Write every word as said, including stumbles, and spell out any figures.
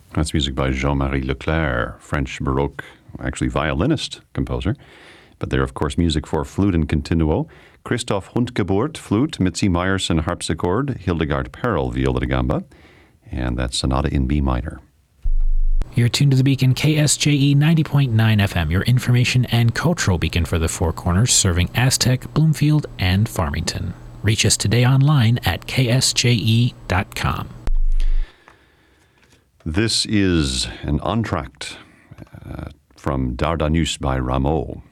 That's music by Jean-Marie Leclerc, French Baroque, actually violinist, composer. But they're, of course, music for flute and continuo. Christoph Hundgeburt, flute, Mitzi Meyerson, harpsichord, Hildegard Perl, viola da gamba, and that's Sonata in B minor. You're tuned to the Beacon, K S J E ninety point nine F M, your information and cultural beacon for the Four Corners, serving Aztec, Bloomfield, and Farmington. Reach us today online at k s j e dot com. This is an entr'acte uh, from Dardanus by Rameau.